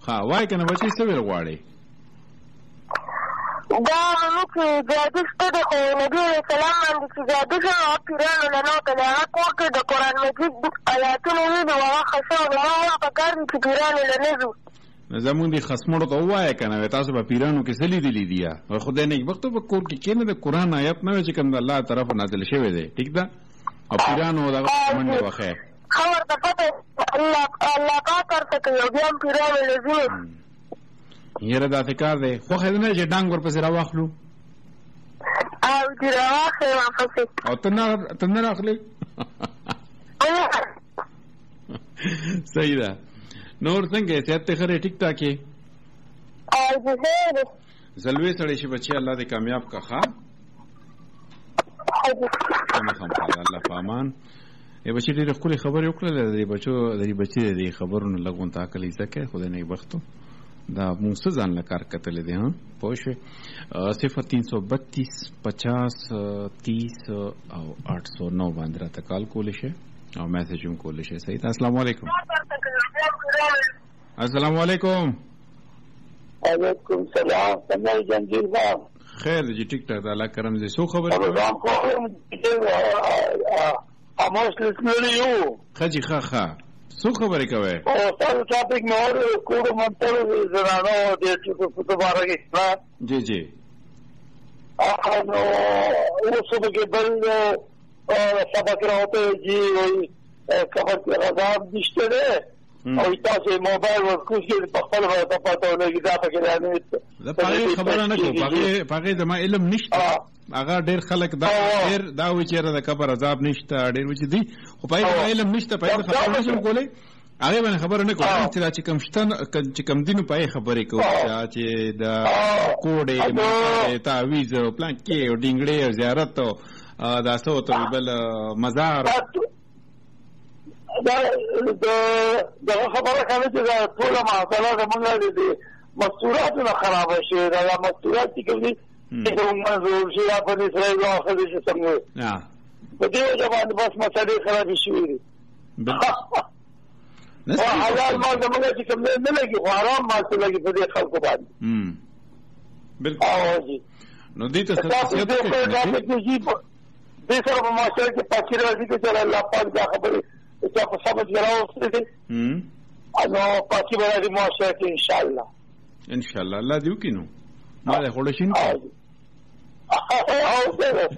ها وای کنه بچی څه ویل غواړي دا نو چې جادو شته د خو نبي علیه السلام باندې چې جادو شوی هغه پیرانو نه نوتلی هغه کور کې د قرآن مجید آیاتونه ویلي و هغه ښه شوی نو موږ هم پکار دي چې پیرانو له نه ځو نو زمونږ دې خصمړو ته ووایه که نه تاسو به پیرانو کې څه لیدلي دي یا خدای نیکبختو په کور کې کښېنه د قرآن آیات نه وی چې کوم د الله طرفه نازل شوی دی ټیک ده او پیرانو دغه منډې وښیه ښه ورته پته الله پاک ورته کوي او بیا هم پیرانو له ځو یاره داسې کار دی خوښه ده نه چې ډانګ ورپسې راواخلو او چې راواخلې واپسې او ته نه راخلې صحیح ده نور څنګه صحت ته خره ټیک ټاک یې زلوی سړی شي بچي الله دې کامیاب کا ښه الله په امان ای بچي ډېرې ښکلې خبرې وکړلې د دې بچي د دې خبرونو لږ غونته عقل یې زده کړی خدای نیکبختو دا موږ څه ځان له کار کتلی دی پوه شوې 0332 50 30 او 809 باندې راته کال کولی شئ او میسج هم کولی شئ صحیح ده السلام علیکم السلام علیکم وعلیکم السلام څنګه جنگیر صاحب خیر دی جی ټیک ټاک د الله کرم دې څو خبرې خاموش لسنلی یو ښه جي ښه څو خبرې کوئ تاسو ټاپک مې اور کوډ منتر زنانو د دوباره کې جی جی نو اوس به بل سبق راوته جی وای خبر کې غضب نشته ده او تاسو موبایل ورکوس کې په خپل وخت پاتو لګی دا پکې نه دا پاره خبره نه کوم پاره د ما علم نشته هغه ډیر خلک دا وی چیرې د قبر عذاب نشته ډیر وچ دي خو پاره علم نشته پاره خبره نشم کولای هغه باندې خبره نه کوم چې کم شتن چې کم دینو پای خبرې کوم چې د کوډې تعویذ پلان کې ډینګړې او زیارت دا څه ته بل مزار دا خبره کوي چې دا ټول معاملې د موږ دي مستورات نه خراب شي دا مستورات چې کوي چې موږ زور شي په دې سره یو اخر شي څنګه په دې ځواب بس مسلې خراب شي حلال مال د موږ چې کوم نه لګي خو حرام مال څه لګي په دې خلکو باندې بالکل نو دې ته څه دې سره په معاشره کې پاکي راځي چې الله پاک دا خبره چې په سمج راوستي دي نو پاکي به راځي معاشره کې ان شاء الله الله دې وکړي نو ما له خورشین او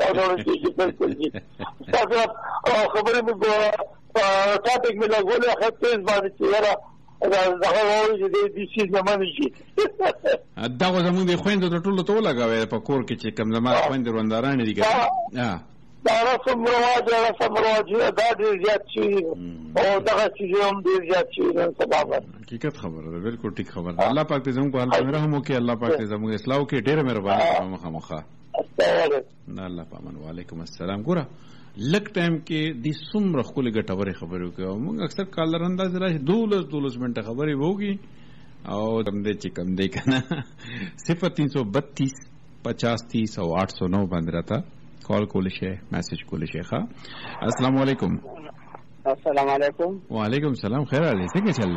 څه خبره مې ټاپک مې لګولې خطیز باندې چې یاره دا هغه چې دې شي زمانه شي دا زموږ د خويندو د ټولو ته ولګاوي په کور کې چې کم زمانه خويندې روندارانې دي دا رسم رواج دا ډېر زیات شي او دغه چې هم ډېر زیات شي نن سبا حقیقت خبره ده بالکل ټیک خبره ده الله پاک دې زموږ په حال رحم وکړي الله پاک دې زموږ اصلاح وکړي ډېر مهرباني مخامخه الله پامن وعلیکم السلام ګوره لک ټایم کې د څومره ښکلې ګټورې خبرې وکړو موږ اکثر کالر انداز راشي 12 منټه خبرې وږي او دم دې چې کم دی کنه 0332 50 30 او 809 باندې راته کال کولی شئ میسج کولی شئ ښه السلام علیکم السلام علیکم وعلیکم السلام خیر علي څنګه چل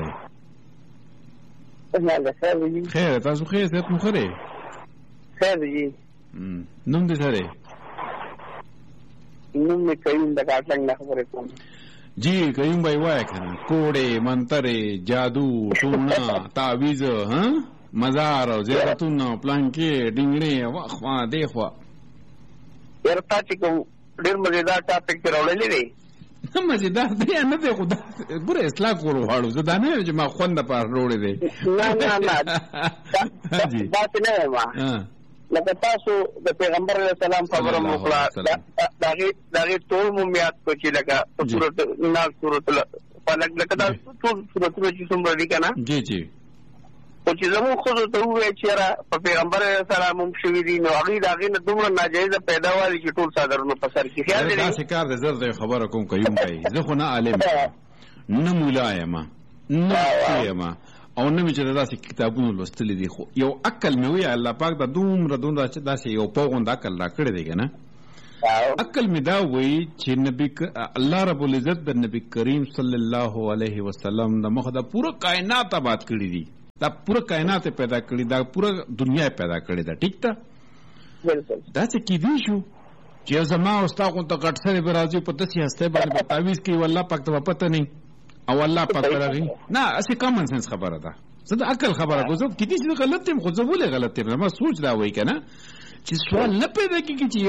دی خیر تاسو خیر صحت مو خره خیر دی نوم دې سره نوم مې قیوم د کاټلنګ نه خبرې کوم جی قیوم بھائی وای کنه کوڑے منترې جادو ټونا تعویذ مزار او زیارتونه پلانکی ډینګړې واخوا دیخوا ورته چې کوم ډېر مزیدار ټاپک ته راوړلې دی مزیدار دی نه دی خو دا ګوره اصلاح کولو غواړو زه دا نه چې ما خوند په وروړې دی نه دا څه نه ما لکه تاسو د پیغمبر علیه السلام خبره وکړه دغه ټول مومیات کو چې لکه صورت ناز صورت فلک لکه دا ټول صورتونه چې څومره دي کنه جی جی او چې زموږ خو ته وایي چې را په پیغمبر علیه السلام هم شوي دي نو هغه دغه نه دومره ناجایزه پیداوالي چې ټول صادرونه په سر کې خیال دی دا کار د زړه خبره کوم قیوم بھائی زه خو نه عالم نه مولا یم نه یم او نه مې چې داسې کتابونه لوستلي دي خو یو عقل مې وی الله پاک دا دومره چې داسې یو پوغوند عقل را کړی دی کنه عقل مې دا وی چې نبی الله رب العزت د نبی کریم صلی الله علیه وسلم د مخ د پوره کائنات آباد کړی دي دا پوره کائنات پیدا کړی دا پوره دنیا پیدا کړی دا ټیک ته دا څه کیدی شو چې زما او ستا غونته غټ سره به راځي په داسې هسته باندې به تعویض کوي والله پاک ته پته نه او الله پاک راغی نه اسی کامن سنس خبره ده زه د عقل خبره کوم کیدی چې غلط تم خو زه ولې غلط تم ما سوچ دا وای کنه چې سوال نه پیدا کیږي چې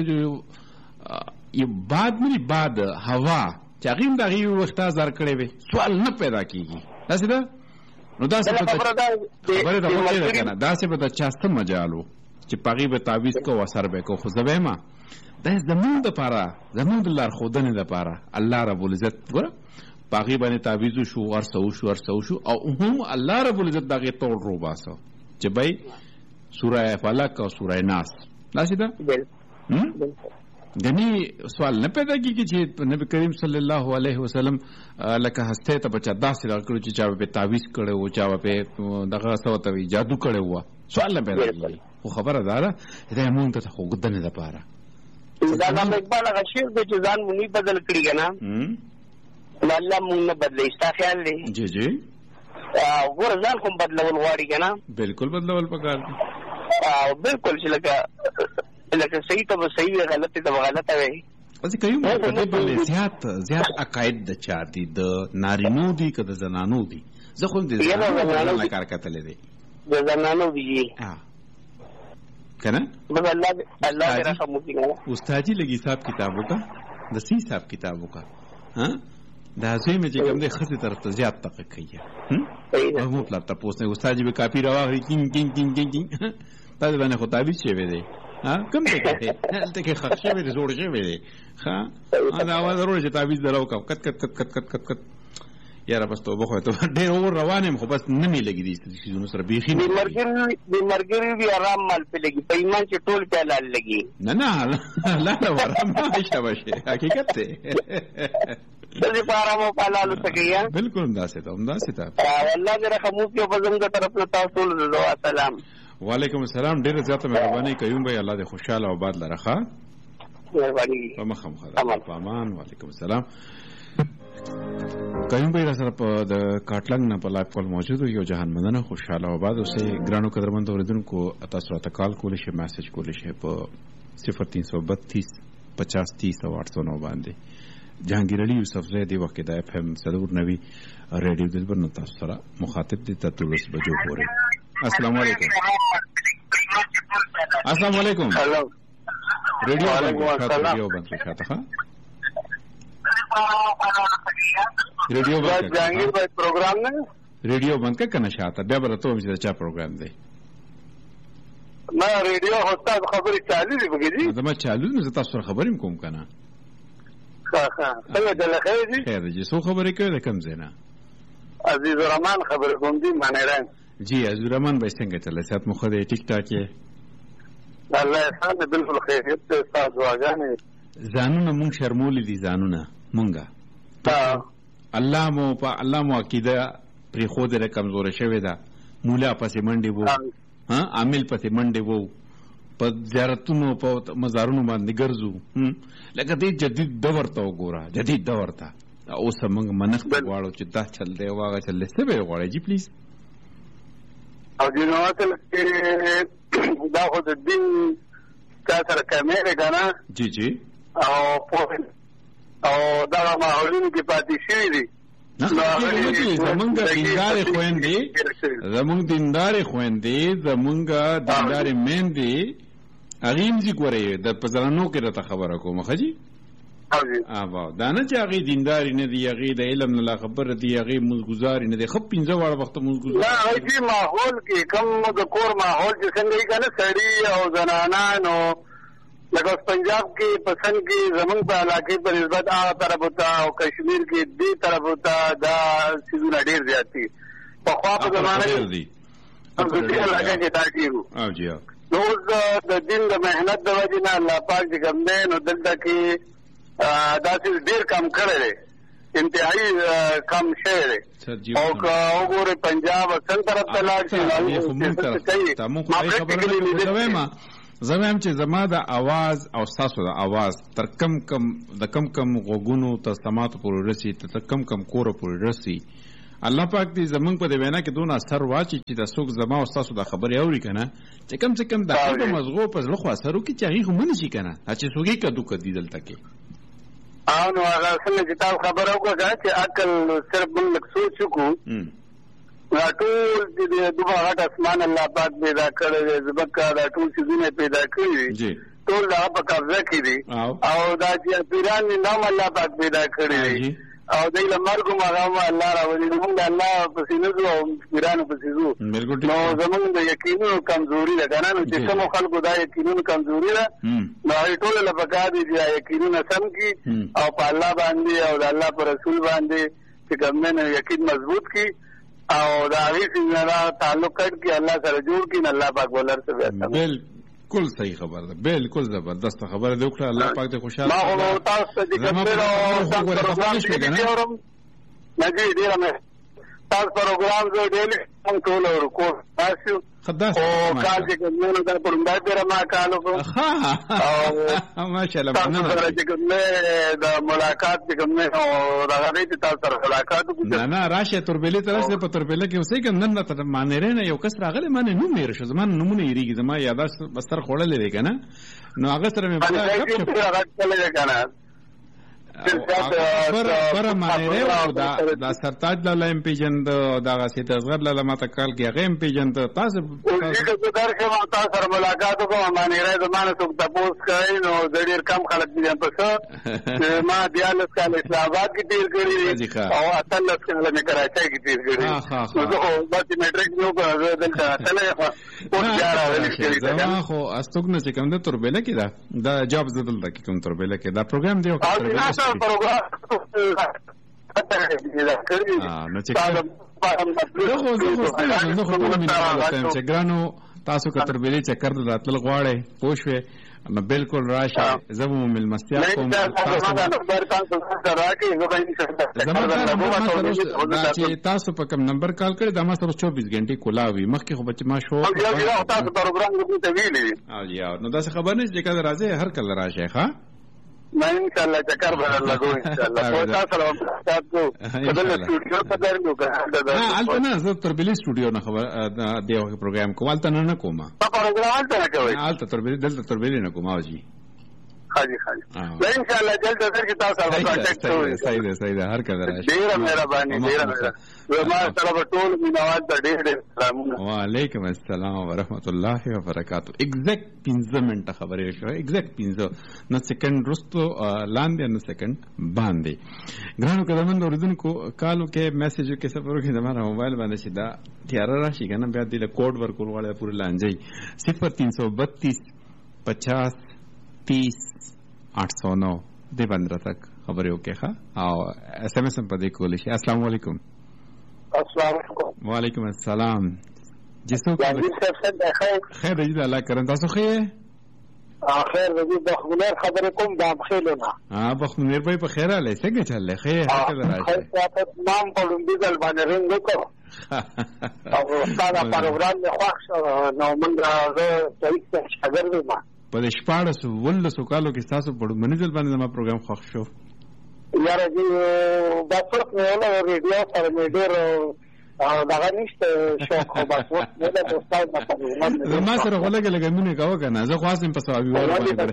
یو باد مری باد هوا چې غیم دغه وخت زار کړي وي سوال نه پیدا کیږي داسې ده نو داسې په خبره ده کنه داسې په چاسته مجالو چې پاغي به تعویض کو اثر به کو خو زبېما دا زمون د پاره زمون د لار خودنه د پاره الله رب العزت ګره پاغي باندې تعویض شو ورسو شو او هم الله رب العزت دغه تول رو باسو چې بای سوره فلق او سوره ناس داسې ده دني سوال نه پیدا کیږي چې نبی کریم صلی الله علیه وسلم لکه هسته ته بچا داسې راکړو چې چا په تعویض کړو او چا په دغه سوتوي جادو کړو سوال نه پیدا کیږي خو خبره ده دا مونږ ته خو ګدنه ده پاره دا نام اقبال هغه شعر دی چې ځان مونږ بدل کړی کنه الله مونږ نه بدلې استا خیال دی جی جی ور ځان کوم بدلول غواړي کنه بالکل بدلول پکار دي بالکل چې لکه صحیح ته صحیح غلط ته غلطه وي اسی کوم په دې باندې زیات عقاید د چا دي د نارینو دي که د زنانو دي زه خو دې زنانو کار کتلې دي د زنانو دي کنه بس الله دې رحم وکړي استاد جی لګي صاحب کتابو کا د سی صاحب کتابو کا ها دا زوی مې چې کوم دې خصه طرف ته زیات تحقیق کوي او مطلب تاسو نه استاد جی به کاپی راوړي کین دا باندې خو تعویض شوی دی ها کوم څه کې هلته کې خرچه به زوړ شوی دی ها دا اواز ورو چې تعویض درو کا کټ یاره بس توبه خو ته ډېر اور روانم خو بس نه می لګی دي چې نو سره بيخي مرګري وی آرام مال په لګي په ایمان چې ټول په لال لګي نه لا ورم نشه بشه حقیقت ته دې په آرام په لال سګیا بالکل انداسه ته والله دې رحمو کې په زموږ طرف له تاسو له سلام وعلیکم السلام ډېر زیاته مهرباني کوم به الله دې خوشاله او آباد لرخه مهرباني په مخم خدا په امان وعلیکم السلام کوم به سره په د کاټلنګ نه په لایف کول موجود یو جهان مننه خوشاله او آباد اوسه ګرانو قدرمن اوریدونکو تاسو ته کال کول شي میسج کول شي په 0332 50 30 او 809 باندې جهانگیر علی یوسف زه دی وخت د اف ام صدور نوی ریډیو دلبر نو تاسو سره مخاطب دي ته تلوس بجو پورې السلام علیکم السلام علیکم ریډیو بند شاته ها ریډیو بند جهانگیر بھائی پروگرام نه ریډیو بند کا کنه شاته بیا برته چې چا پروګرام دی ما ریډیو هوستا خبرې چالو دي بګی دا ما چالو نه تاسو سره خبرې کوم کنه څنګه دلته خیر دي خیر دي څو خبرې کوي کوم زینا عزیز الرحمن خبر کوم دي مانیران جی عزیز الرحمن به څنګه چلے سات مخ دې ټیک ټاک یې الله احسان بالکل خیریت ته تاسو واغانې ځانونه مونږ شرمول دي ځانونه مونږه الله مو عقیده پر خود له کمزور شوی دا مولا پسې منډي وو ها عامل پسې منډي وو په زیارتونو په مزارونو باندې ګرځو لکه دې جدید دور ته وګوره جدید دور ته اوس موږ منښت غواړو چې دا چل دی واغه چل څه به غواړي جی پلیز او جنوات دا خو د دین کا سره کمره کنه جی او دا ماحولونو کې پاتې شوی دي زمونږ دیندار خويندې زمونږ دیندار میندې اغیم زی ګورې د پزرانو کې راته خبره کوم خجی وا دا نه چې هغه دیندار نه دی هغه د علم نه خبر دی هغه مزګزار نه دی خپ 15 وړ وخت مزګزار لا هغه ماحول کې کم د کور ماحول چې څنګه یې کنه سړی او زنانانو لکه پنجاب کې پسند کې زمون په علاقې په نسبت هغه طرف وتا او کشمیر کې دې طرف وتا دا سيزونه ډېر زیات دي په خوا په زمانه کې دي هم دې علاقې کې دا کیږي او جی نو د دین د مهنت د وجې نه الله پاک دې کوم دې نو دلته کې دا چې ډېر کم کړی انتهایی کم شوی دی او که وګورې پنجاب اصل طرف ته لاړ شي زمام چې زما د आवाज او تاسو د आवाज تر کم غوګونو ته سماعت پورې رسي ته کم کور پورې رسي الله پاک دې زمونږ په دې وینا کې دونه اثر واچي چې د څوک زما او تاسو د خبرې اوري کنه چې کم څه کم د هغه مزغو په زړه خو اثر وکړي چې هغه هم نه شي کنه چې څوک یې کدو کدي دلته کې نو هغه څنګه چې تاسو خبره وکړه چې عقل صرف موږ سوچ وکړو دا ټول د دوه غټ اسمان الله پاک پیدا کړی زبکه دا ټول څه پیدا کړی ټول دا په قبضه کې دي او دا چې پیران نام الله پاک پیدا کړی او دای له مرګ ما الله راولي موږ الله په سینو او پیرانو په سینو نو زمونږ د یقینونو کمزوري ده کنه نو چې کوم خلکو دا یقینونو کمزوري ده نو ټول له پکا دي چې یقینونه سم کی او په الله باندې او د الله پر رسول باندې چې کومه یقین مضبوط کی او دا هیڅ نه تعلق کړ کی الله سره جوړ کی الله پاک ولر څه بالکل صحیح خبر ده بالکل زبردست خبره ده وکړه الله پاک دې خوشاله ما هو تاسو دې کومه نجی ډیر مې تاسو پروګرام زه ډېر کوم ټول ورکو تاسو خداس او کال چې کومه دا پرمدا ډیر ما کالو کو او ماشاءالله تاسو چې کومه دا ملاقات چې کومه او راغلی چې تاسو سره ملاقات وکړه نه راشه تربیله ترسه په تربیله کې اوسې کوم نن ته مانره نه یو کس راغلی مانه نو مې رشه زمان نمونه یریږي زما یاداش بستر خوړلې دی کنه نو هغه سره مې بل پر مانره دا سرتاج لاله ام پیجن دا سید اصغر لاله ماته کال کې هغه ام پیجن تاسو چې درشه ما تاسو سره ملاقات وکړم مانره زمانه څوک تاسو کوي نو ډېر کم خلک دي پس ما دیالس کال اسلام آباد کې تیر کړی او اتلس کال مې کراچۍ کې تیر کړی نو زه بس میټریک نو په دلته تله او جارا ویل زما خو استوګنه چې کوم د تربیله کې دا جاب زدل د کوم تربیله کې دا پروګرام دی او چې ګرانو تاسو کتر بیلی چکر د راتل غواړي پوښوي نو بالکل راشه زمو ملمستیا کوم تاسو په کوم نمبر کال کړی دا ما سره 24 غنټې کولاوي مخکې خو بچ ما شو تاسو پروګرام کې ته ویلې او یا نو دا څه خبر نه چې کله راځي هر کله راشه ښا ما ان شاء الله چکر بدل لګو ان شاء الله او تاسو سره تاسو بدل سټوډیو ته درنو نه البته زه تربیلی سټوډیو نه خبر دیو پروګرام کوم البته نه کوم پروګرام ته کوي البته تربیلی دلته تربیلی نه کوم او جی حاجی ان شاء الله جلد سره کی تاسو سره کانټیکټ کوئ صحیح ده هر کله راشي ډیر مهرباني ډیر ما سره ټول مینوال ته ډیر سلامونه وعلیکم السلام ورحمت الله وبرکاتہ ایگزیکٹ 15 منټه خبرې شو ایگزیکٹ 15 نو سکند رستو لاندې نو سکند باندې ګرانو کلمند اوریدونکو کالو کې میسج کې سفرو کې زموږ موبایل باندې شي دا تیار راشي کنه بیا د کوډ ورکول والا پورې لانجي 0332 50 30 809 دې باندې تک خبرې وکړه او اس ام اس په دې کول شي السلام علیکم السلام علیکم وعلیکم السلام جسو خیر دې الله کرن تاسو خیر خیر دې بخمنیر خبرې کوم دا بخیلونه بخمنیر په خیر اله څنګه چلې خیر هغه راځي نام په لومبي ځل باندې رنګ وکړو او ستاسو پروګرام نه خوښ نو موږ راځو چې شاګرد ما په 14 کالو کې تاسو په منځل باندې ما پروګرام خوښ شو یاره دې دا څه نه ریډیو سره مې ډېر دا نشته شوق خو بس نه د استاد ما سره ولګه مونږ کاوه کنه زه خاصم په سوابي وره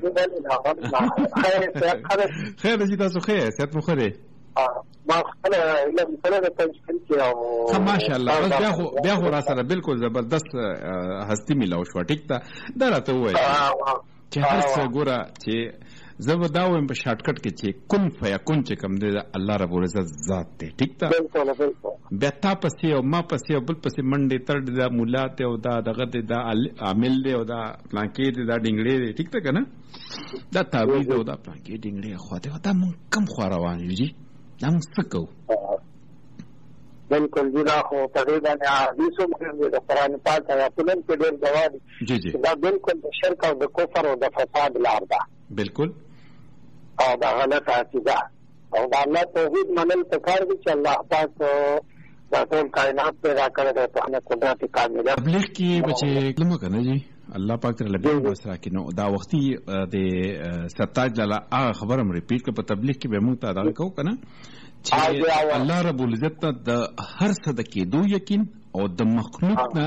خیر دې تاسو خیر ست مو خره ما خپل علم سره د تنظیم کې او ماشاءالله بیا خو را سره بالکل زبردست هستی ملاو شو ټیک تا درته وای چې هر څه ګوره چې زه دا وایم په شارټ کټ کې چې کن فیکون چې کوم دی الله رب العزت ذات دی ټیک تا بیا تا پسې او ما پسې او بل پسې منډې تر دا مولا ته او دا دغه دی دا عامل دی او دا پلانکې دی دا ډنګړې دی ټیک تا کنه دا تعویذ او دا پلانکې ډنګړې خو ته دا مونږ کم خو روان یو جی دا مونږ څه کوو بالکل جی دا خو په دې باندې حدیثو مخکې د قرآن پاک آیاتونه په ډېر ځواب جی دا بالکل د شرک او د کفر او د فساد لار ده بالکل او دا غلط عقیده او دا الله توحید منل پکار دي چې الله پاک دا ټول کائنات پیدا کړی دی په خپل قدرت کامله تبلیغ کې بچي کلمه کنه جی الله پاک تر لبیک وسره کې نو دا وختي د ستاج لاله هغه خبرم ریپیټ کړ په تبلیغ کې به مونږ ته دا کو کنه چې الله رب العزت د هر څه د کېدو یقین او د مخلوق نه